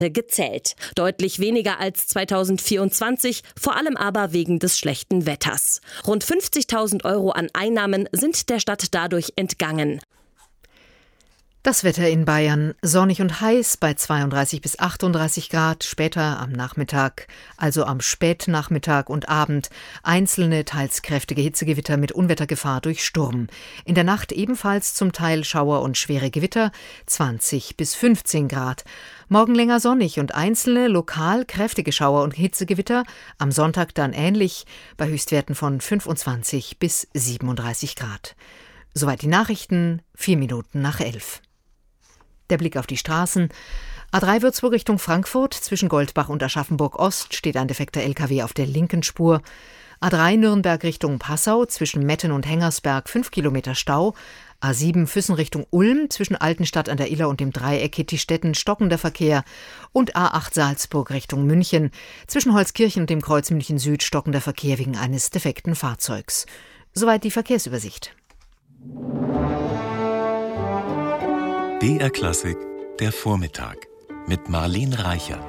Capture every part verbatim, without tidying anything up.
gezählt. Deutlich weniger als zweitausendvierundzwanzig, vor allem aber wegen des schlechten Wetters. Rund fünfzigtausend Euro an Einnahmen sind der Stadt dadurch entgangen. Das Wetter in Bayern: sonnig und heiß bei zweiunddreißig bis achtunddreißig Grad, später am Nachmittag, also am Spätnachmittag und Abend, einzelne teils kräftige Hitzegewitter mit Unwettergefahr durch Sturm. In der Nacht ebenfalls zum Teil Schauer und schwere Gewitter, zwanzig bis fünfzehn Grad. Morgen länger sonnig und einzelne lokal kräftige Schauer und Hitzegewitter, am Sonntag dann ähnlich, bei Höchstwerten von fünfundzwanzig bis siebenunddreißig Grad. Soweit die Nachrichten, vier Minuten nach elf. Der Blick auf die Straßen. A drei Würzburg Richtung Frankfurt, zwischen Goldbach und Aschaffenburg Ost steht ein defekter L K W auf der linken Spur. A drei Nürnberg Richtung Passau, zwischen Metten und Hengersberg fünf Kilometer Stau. A sieben Füssen Richtung Ulm, zwischen Altenstadt an der Iller und dem Dreieck Kittistetten stockender Verkehr. Und A acht Salzburg Richtung München, zwischen Holzkirchen und dem Kreuz München Süd stockender Verkehr wegen eines defekten Fahrzeugs. Soweit die Verkehrsübersicht. B R Klassik, der Vormittag mit Marlene Reichert.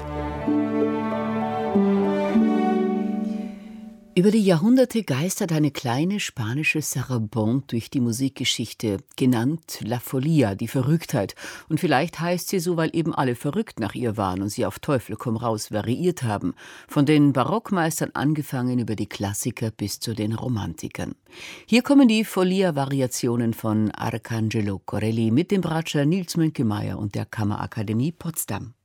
Über die Jahrhunderte geistert eine kleine spanische Sarabande durch die Musikgeschichte, genannt La Folia, die Verrücktheit. Und vielleicht heißt sie so, weil eben alle verrückt nach ihr waren und sie auf Teufel komm raus variiert haben. Von den Barockmeistern angefangen über die Klassiker bis zu den Romantikern. Hier kommen die Folia-Variationen von Arcangelo Corelli mit dem Bratscher Nils Münkemeyer und der Kammerakademie Potsdam.